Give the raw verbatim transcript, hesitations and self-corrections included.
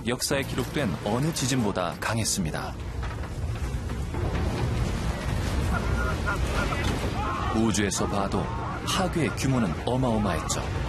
역사에 기록된 어느 지진보다 강했습니다. 우주에서 봐도 파괴의 규모는 어마어마했죠.